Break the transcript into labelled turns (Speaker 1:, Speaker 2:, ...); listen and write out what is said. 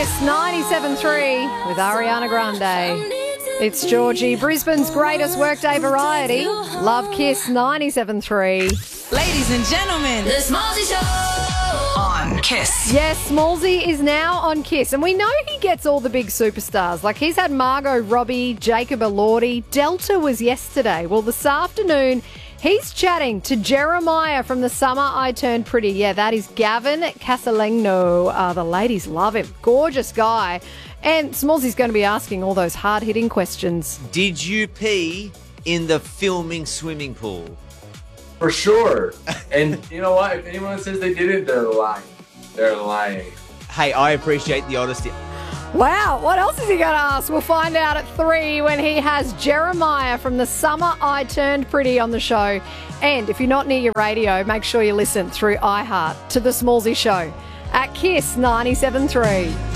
Speaker 1: Kiss 97.3 with Ariana Grande. It's Georgie, Brisbane's greatest workday variety. Love Kiss 97.3.
Speaker 2: Ladies and gentlemen,
Speaker 3: The Smallzy Show
Speaker 2: on Kiss.
Speaker 1: Yes, Smallzy is now on Kiss, and we know he gets all the big superstars. Like, he's had Margot Robbie, Jacob Elordi. Delta was yesterday. Well, this afternoon, he's chatting to Jeremiah from The Summer I Turned Pretty. Yeah, that is Gavin Casalegno. The ladies love him. Gorgeous guy. And Smallzy's going to be asking all those hard-hitting questions.
Speaker 4: Did you pee in the filming swimming pool?
Speaker 5: For sure. And you know what? If anyone says they didn't, they're lying. They're lying.
Speaker 4: Hey, I appreciate the honesty.
Speaker 1: Wow, what else is he going to ask? We'll find out at 3 when he has Jeremiah from The Summer I Turned Pretty on the show. And if you're not near your radio, make sure you listen through iHeart to The Smallzy Show at Kiss 97.3.